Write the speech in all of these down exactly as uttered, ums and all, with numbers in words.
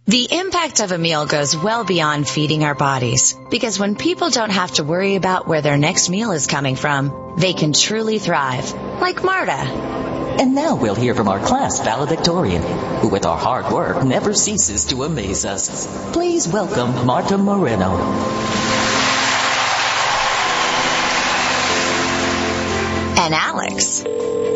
The impact of a meal goes well beyond feeding our bodies, because when people don't have to worry about where their next meal is coming from, they can truly thrive, like Marta. And now we'll hear from our class valedictorian, who with our hard work never ceases to amaze us. Please welcome Marta Moreno. And Alex.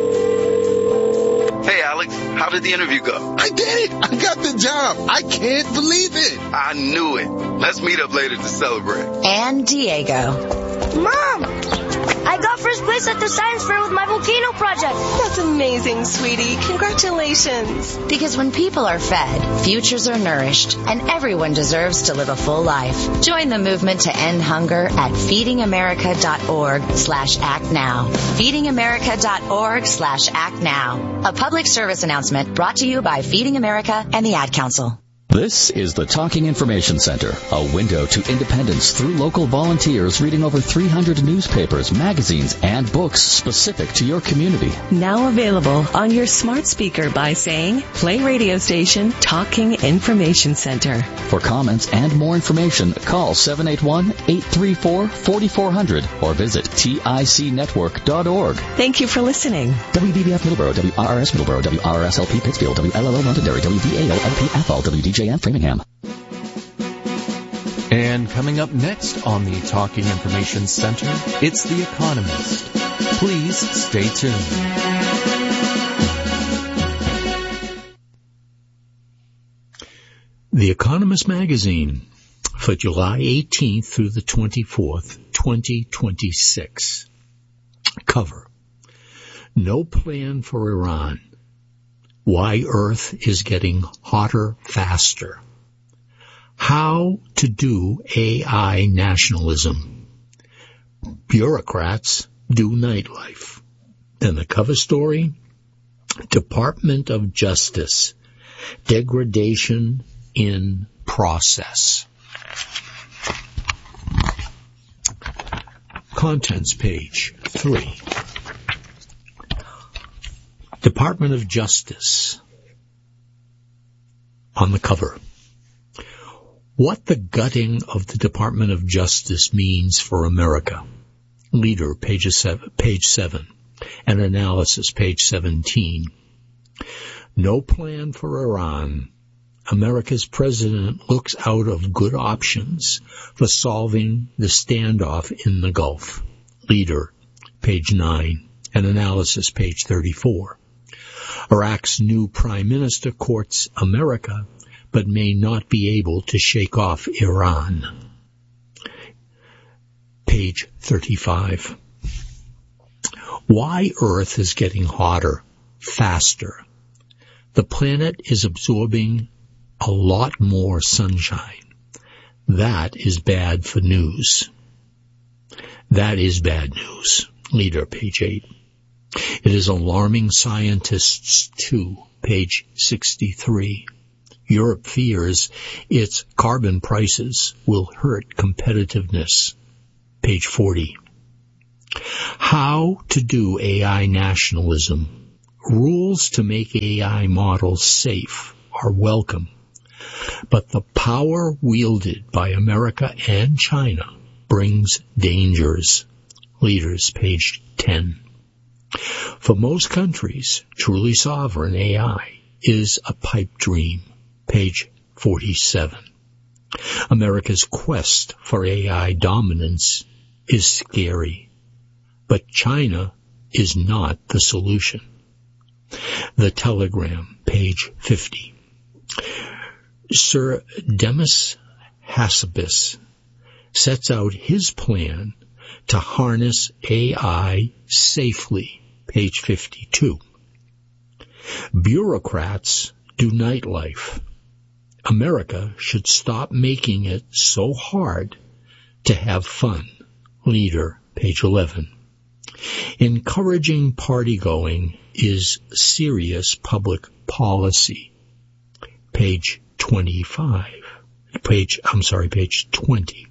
Hey, Alex, how did the interview go? I did it! I got the job! I can't believe it! I knew it. Let's meet up later to celebrate. And Diego. Mom! I got first place at the science fair with my volcano project. That's amazing, sweetie. Congratulations. Because when people are fed, futures are nourished, and everyone deserves to live a full life. Join the movement to end hunger at feedingamerica.org slash act now. feedingamerica.org slash act now. A public service announcement brought to you by Feeding America and the Ad Council. This is the Talking Information Center, a window to independence through local volunteers reading over three hundred newspapers, magazines, and books specific to your community. Now available on your smart speaker by saying, play radio station Talking Information Center. For comments and more information, call seven eight one, eight three four, four four zero zero or visit tic network dot org. Thank you for listening. W B B F Middleborough, W R R S Middleborough, W R R S L P Pittsfield, W L L O Londonderry, W V A O L P Ethel, W D J M Framingham. And coming up next on the Talking Information Center, it's The Economist. Please stay tuned. The Economist magazine for July eighteenth through the twenty-fourth, twenty twenty-six. Cover: No plan for Iran. Why Earth is getting hotter faster. How to do A I nationalism. Bureaucrats do nightlife. Then the cover story: Department of Justice. Degradation in process. Contents page three. Department of Justice. On the cover. What the gutting of the Department of Justice means for America. Leader, page seven, page seven. An analysis, page seventeen. No plan for Iran. America's president looks out of good options for solving the standoff in the Gulf. Leader, page nine. An analysis, page thirty-four. Iraq's new prime minister courts America, but may not be able to shake off Iran. Page thirty-five. Why Earth is getting hotter, faster. The planet is absorbing a lot more sunshine. That is bad for news. That is bad news. Leader, page eight. It is alarming scientists too. Page sixty-three. Europe fears its carbon prices will hurt competitiveness. Page forty. How to do A I nationalism. Rules to make A I models safe are welcome, but the power wielded by America and China brings dangers. Leaders, page ten. For most countries, truly sovereign A I is a pipe dream. Page forty-seven. America's quest for A I dominance is scary, but China is not the solution. The Telegram, page fifty. Sir Demis Hassabis sets out his plan to harness A I safely. Page fifty-two. Bureaucrats do nightlife. America should stop making it so hard to have fun. Leader, page eleven. Encouraging party-going is serious public policy. Page twenty-five. Page, I'm sorry, page twenty.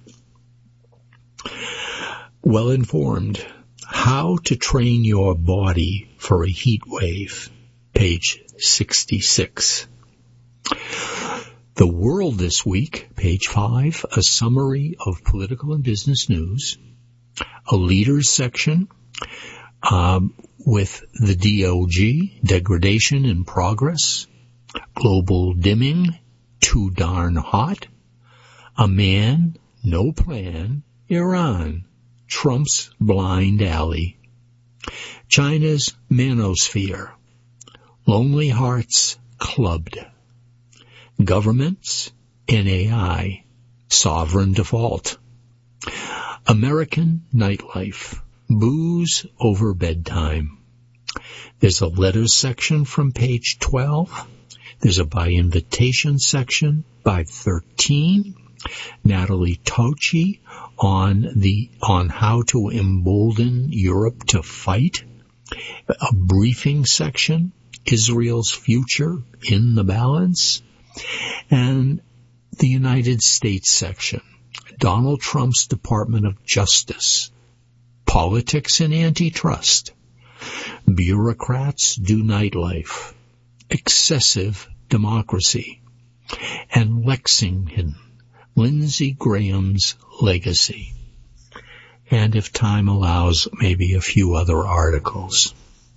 Well-informed. How to train your body for a heat wave. Page sixty-six. The World this week, page five, a summary of political and business news, a leaders section um, with the D O G, degradation in progress, global dimming, too darn hot, a man, no plan, Iran, Trump's blind alley, China's manosphere, lonely hearts clubbed, governments, N A I, sovereign default, American nightlife, booze over bedtime. There's a letters section from page twelve. There's a by invitation section by thirteen. Natalie Tocci on the on how to embolden Europe to fight. A briefing section, Israel's future in the balance. And the United States section, Donald Trump's Department of Justice, politics and antitrust, bureaucrats do nightlife, excessive democracy, and Lexington, Lindsey Graham's legacy. And if time allows, maybe a few other articles.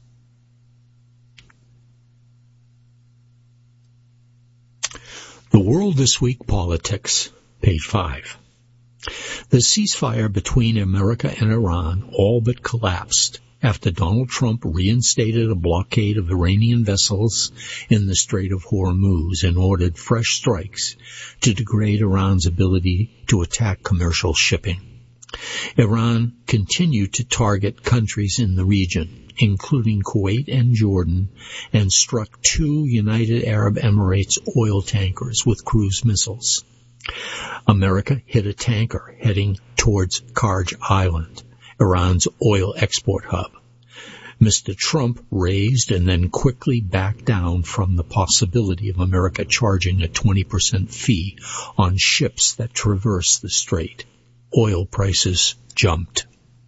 The World This Week Politics, page five. The ceasefire between America and Iran all but collapsed after Donald Trump reinstated a blockade of Iranian vessels in the Strait of Hormuz and ordered fresh strikes to degrade Iran's ability to attack commercial shipping. Iran continued to target countries in the region, including Kuwait and Jordan, and struck two United Arab Emirates oil tankers with cruise missiles. America hit a tanker heading towards Karj Island, Iran's oil export hub. Mister Trump raised and then quickly backed down from the possibility of America charging a twenty percent fee on ships that traverse the strait. Oil prices jumped.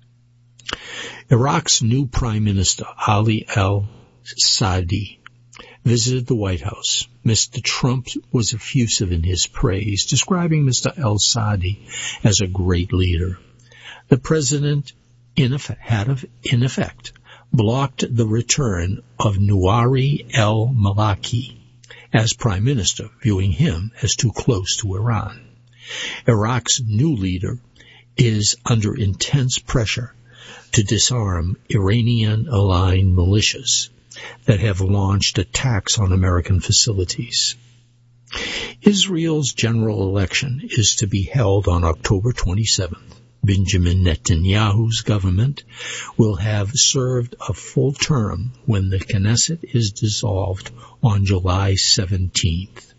Iraq's new Prime Minister, Ali al-Saadi, visited the White House. Mister Trump was effusive in his praise, describing Mister al-Saadi as a great leader. The president, in effect, had in effect blocked the return of Nouari el-Maliki as Prime Minister, viewing him as too close to Iran. Iraq's new leader is under intense pressure to disarm Iranian-aligned militias that have launched attacks on American facilities. Israel's general election is to be held on October twenty-seventh. Benjamin Netanyahu's government will have served a full term when the Knesset is dissolved on July seventeenth.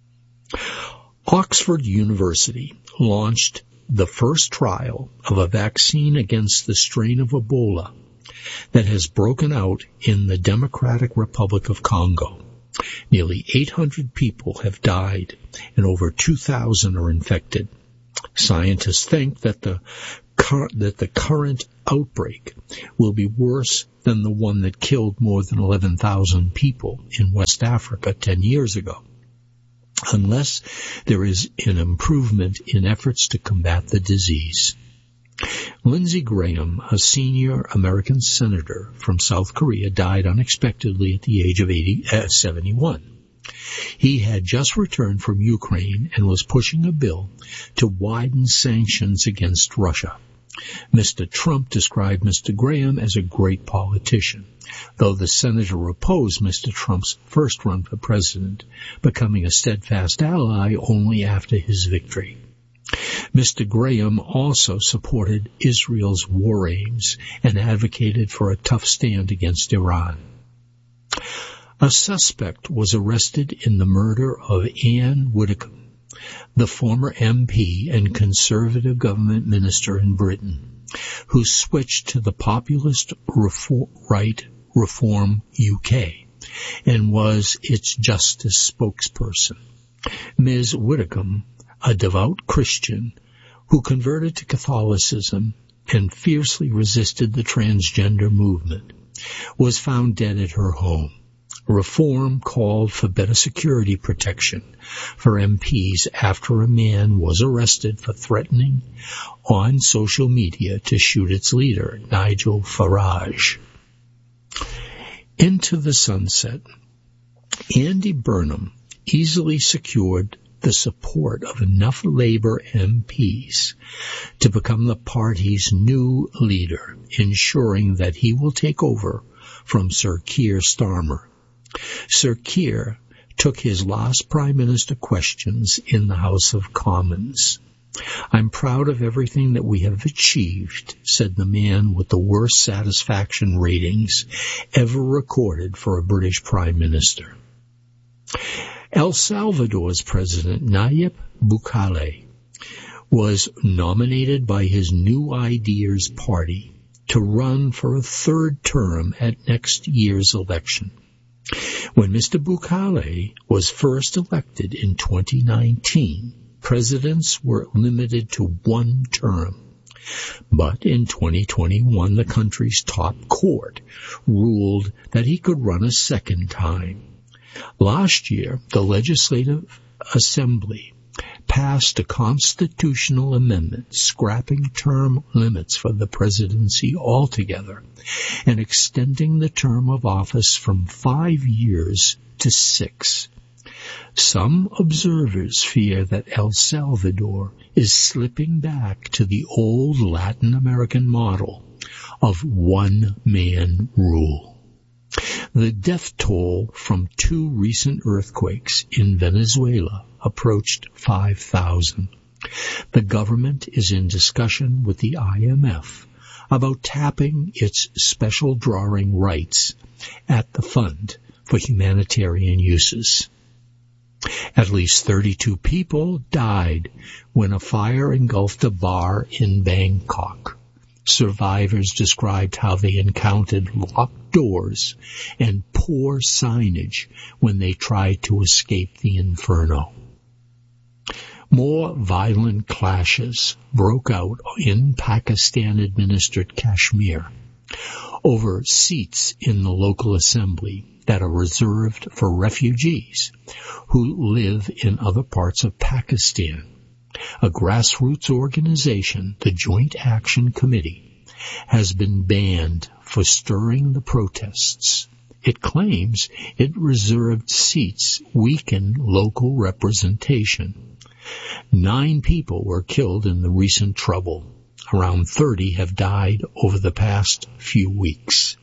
Oxford University launched the first trial of a vaccine against the strain of Ebola that has broken out in the Democratic Republic of Congo. Nearly eight hundred people have died and over two thousand are infected. Scientists think that the cur- that the current outbreak will be worse than the one that killed more than eleven thousand people in West Africa ten years ago, unless there is an improvement in efforts to combat the disease. Lindsey Graham, a senior American senator from South Korea, died unexpectedly at the age of eighty, uh, seventy-one. He had just returned from Ukraine and was pushing a bill to widen sanctions against Russia. Mister Trump described Mister Graham as a great politician, though the senator opposed Mister Trump's first run for president, becoming a steadfast ally only after his victory. Mister Graham also supported Israel's war aims and advocated for a tough stand against Iran. A suspect was arrested in the murder of Anne Widdecombe, the former M P and Conservative government minister in Britain, who switched to the populist reform, right Reform U K and was its justice spokesperson. Miz Widdecombe, a devout Christian who converted to Catholicism and fiercely resisted the transgender movement, was found dead at her home. Reform called for better security protection for M Ps after a man was arrested for threatening on social media to shoot its leader, Nigel Farage. Into the sunset. Andy Burnham easily secured the support of enough Labour M Ps to become the party's new leader, ensuring that he will take over from Sir Keir Starmer. Sir Keir took his last Prime Minister questions in the House of Commons. "I'm proud of everything that we have achieved," said the man with the worst satisfaction ratings ever recorded for a British Prime Minister. El Salvador's President Nayib Bukele was nominated by his New Ideas Party to run for a third term at next year's election. When Mister Bukele was first elected in twenty nineteen, presidents were limited to one term. But in twenty twenty-one, the country's top court ruled that he could run a second time. Last year, the Legislative Assembly passed a constitutional amendment scrapping term limits for the presidency altogether and extending the term of office from five years to six. Some observers fear that El Salvador is slipping back to the old Latin American model of one-man rule. The death toll from two recent earthquakes in Venezuela approached five thousand. The government is in discussion with the I M F about tapping its special drawing rights at the Fund for Humanitarian Uses. At least thirty-two people died when a fire engulfed a bar in Bangkok. Survivors described how they encountered locked doors and poor signage when they tried to escape the inferno. More violent clashes broke out in Pakistan-administered Kashmir over seats in the local assembly that are reserved for refugees who live in other parts of Pakistan. A grassroots organization, the Joint Action Committee, has been banned for stirring the protests. It claims it reserved seats weaken local representation. Nine people were killed in the recent trouble. Around thirty have died over the past few weeks.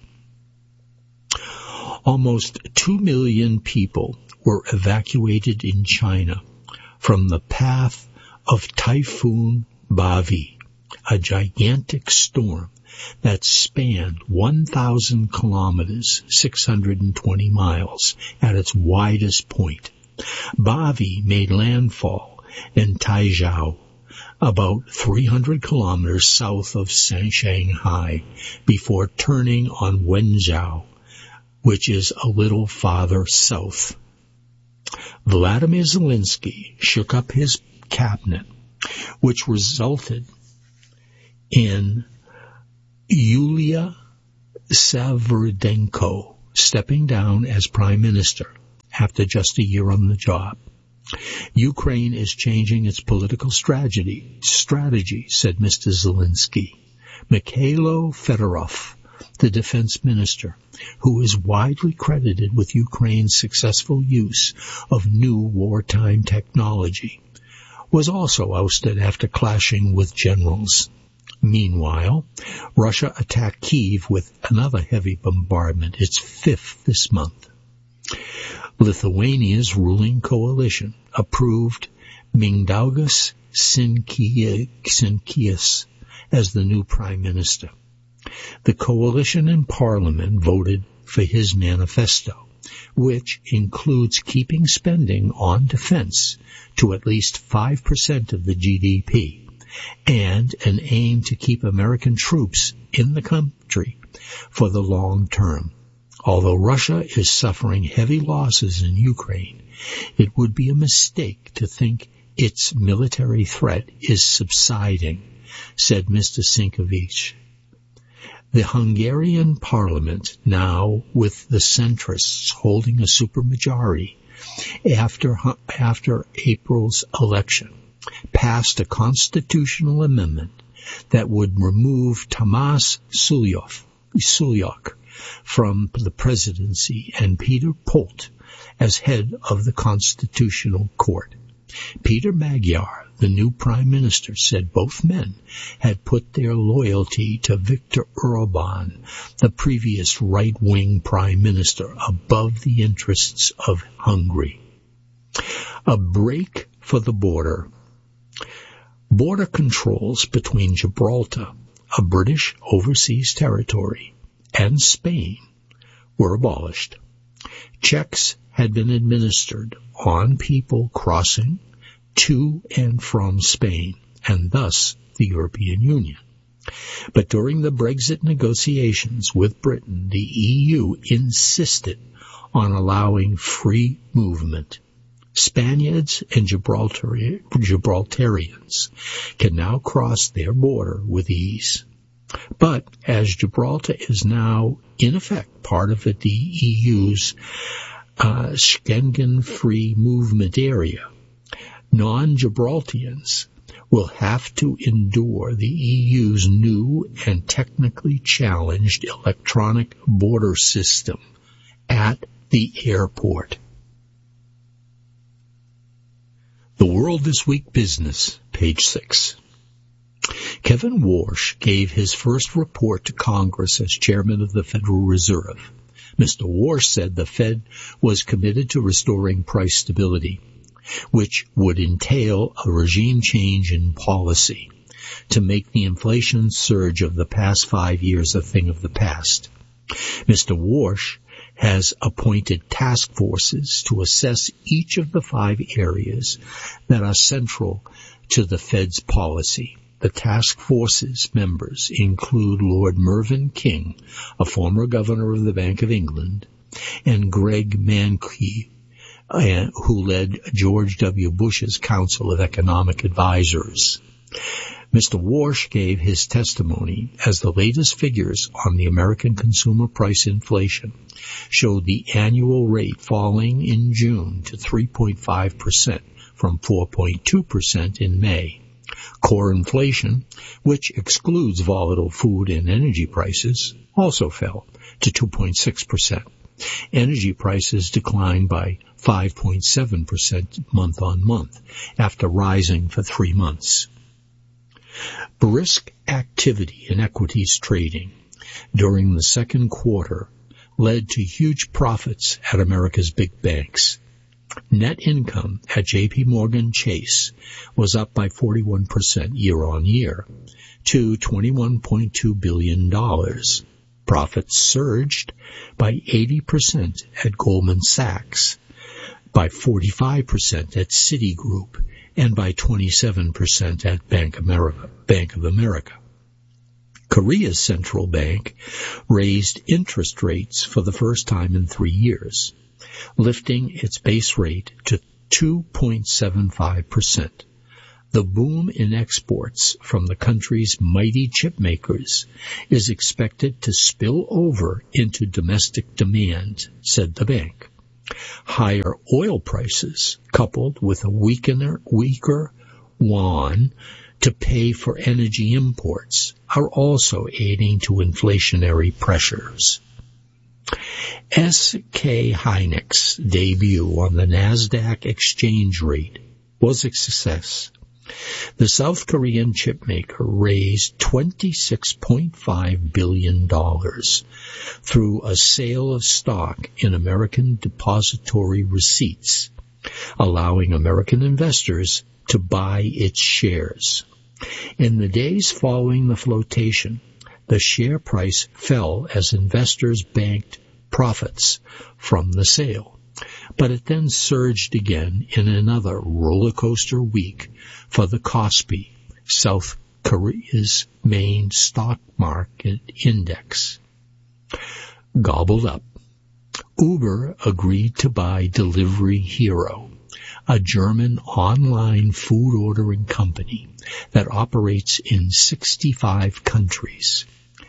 Almost two million people were evacuated in China from the path of Typhoon Bavi, a gigantic storm that spanned one thousand kilometers, six hundred twenty miles, at its widest point. Bavi made landfall in Taizhou, about three hundred kilometers south of Shanghai, before turning on Wenzhou, which is a little farther south. Vladimir Zelensky shook up his cabinet, which resulted in Yulia Savrudenko stepping down as prime minister after just a year on the job. Ukraine is changing its political strategy, strategy, said Mister Zelensky. Mikhailo Fedorov, the defense minister, who is widely credited with Ukraine's successful use of new wartime technology, was also ousted after clashing with generals. Meanwhile, Russia attacked Kyiv with another heavy bombardment, its fifth this month. Lithuania's ruling coalition approved Mindaugas Sinkevičius as the new prime minister. The coalition in parliament voted for his manifesto, which includes keeping spending on defense to at least five percent of the G D P and an aim to keep American troops in the country for the long term. Although Russia is suffering heavy losses in Ukraine, it would be a mistake to think its military threat is subsiding, said Mister Sienkiewicz. The Hungarian parliament, now with the centrists holding a supermajority after, after April's election, passed a constitutional amendment that would remove Tamás Sulyok, Sulyok from the presidency and Peter Polt as head of the Constitutional Court. Peter Magyar, the new prime minister, said both men had put their loyalty to Viktor Orbán, the previous right-wing prime minister, above the interests of Hungary. A break for the border. Border controls between Gibraltar, a British overseas territory, and Spain were abolished. Checks had been administered on people crossing to and from Spain, and thus the European Union. But during the Brexit negotiations with Britain, the E U insisted on allowing free movement. Spaniards and Gibraltar- Gibraltarians can now cross their border with ease. But as Gibraltar is now, in effect, part of the E U's uh, Schengen free movement area, non-Gibraltarians will have to endure the E U's new and technically challenged electronic border system at the airport. The World This Week Business, page six. Kevin Warsh gave his first report to Congress as chairman of the Federal Reserve. Mister Warsh said the Fed was committed to restoring price stability, which would entail a regime change in policy to make the inflation surge of the past five years a thing of the past. Mister Warsh has appointed task forces to assess each of the five areas that are central to the Fed's policy. The task force's members include Lord Mervyn King, a former governor of the Bank of England, and Greg Mankiw, who led George W. Bush's Council of Economic Advisors. Mister Warsh gave his testimony as the latest figures on the American consumer price inflation showed the annual rate falling in June to three point five percent from four point two percent in May. Core inflation, which excludes volatile food and energy prices, also fell to two point six percent. Energy prices declined by five point seven percent month on month after rising for three months. Brisk activity in equities trading during the second quarter led to huge profits at America's big banks. Net income at J P. Morgan Chase was up by forty-one percent year on year to twenty-one point two billion dollars. Profits surged by eighty percent at Goldman Sachs, by forty-five percent at Citigroup, and by twenty-seven percent at Bank America, Bank of America. Korea's central bank raised interest rates for the first time in three years, lifting its base rate to two point seven five percent. The boom in exports from the country's mighty chip makers is expected to spill over into domestic demand, said the bank. Higher oil prices, coupled with a weaker, weaker yuan to pay for energy imports, are also aiding to inflationary pressures. S K Hynix's debut on the NASDAQ exchange rate was a success. The South Korean chipmaker raised twenty-six point five billion dollars through a sale of stock in American depository receipts, allowing American investors to buy its shares. In the days following the flotation, the share price fell as investors banked profits from the sale. But it then surged again in another roller coaster week for the Kospi, South Korea's main stock market index. Gobbled up. Uber agreed to buy Delivery Hero, a German online food ordering company that operates in sixty-five countries.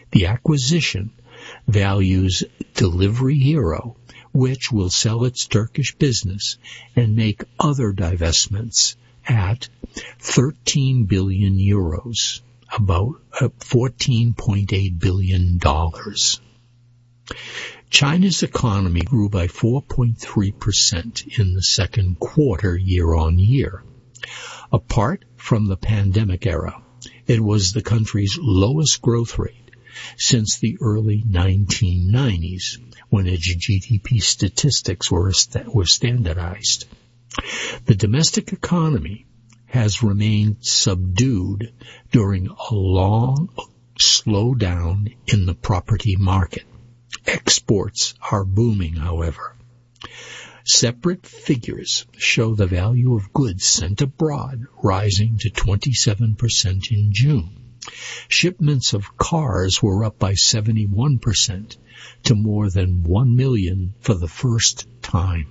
The acquisition values Delivery Hero, which will sell its Turkish business and make other divestments, at thirteen billion euros, about fourteen point eight billion dollars. China's economy grew by four point three percent in the second quarter year on year. Apart from the pandemic era, it was the country's lowest growth rate since the early nineteen nineties, when its G D P statistics were, were standardized. The domestic economy has remained subdued during a long slowdown in the property market. Exports are booming, however. Separate figures show the value of goods sent abroad rising to twenty-seven percent in June. Shipments of cars were up by seventy-one percent to more than one million for the first time.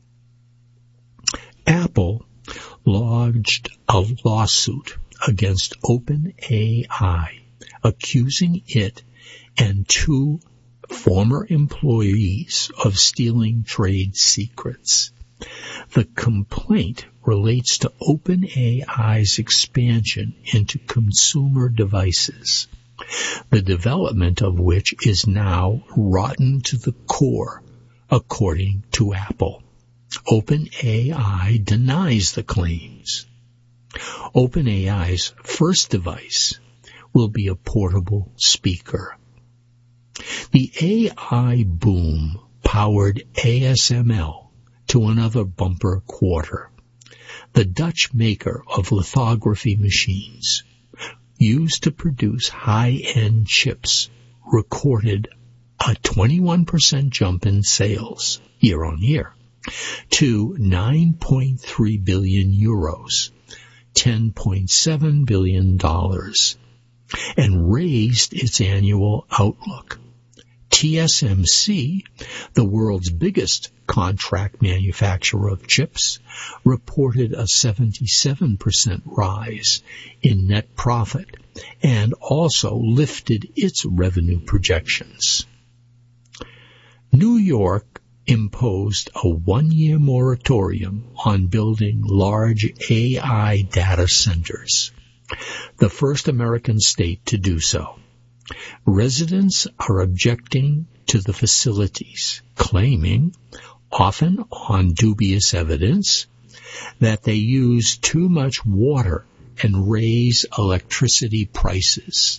Apple lodged a lawsuit against OpenAI, accusing it and two former employees of stealing trade secrets. The complaint relates to OpenAI's expansion into consumer devices, the development of which is now rotten to the core, according to Apple. OpenAI denies the claims. OpenAI's first device will be a portable speaker. The A I boom powered A S M L to another bumper quarter. The Dutch maker of lithography machines, used to produce high-end chips, recorded a twenty-one percent jump in sales year on year to nine point three billion euros, ten point seven billion dollars, and raised its annual outlook. T S M C, the world's biggest contract manufacturer of chips, reported a seventy-seven percent rise in net profit and also lifted its revenue projections. New York imposed a one-year moratorium on building large A I data centers, the first American state to do so. Residents are objecting to the facilities, claiming, often on dubious evidence, that they use too much water and raise electricity prices.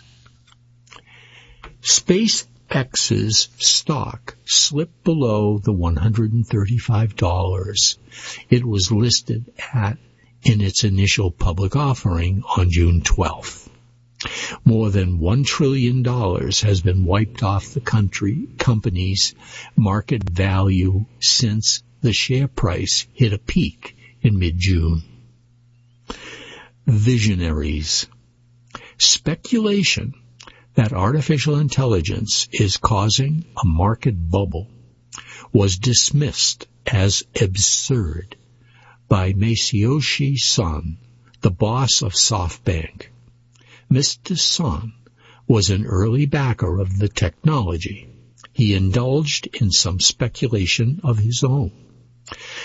SpaceX's stock slipped below the one hundred thirty-five dollars it was listed at in its initial public offering on June twelfth. More than one trillion dollars has been wiped off the country company's market value since the share price hit a peak in mid-June. Visionaries. Speculation that artificial intelligence is causing a market bubble was dismissed as absurd by Masayoshi Son, the boss of SoftBank. Mister Son was an early backer of the technology. He indulged in some speculation of his own.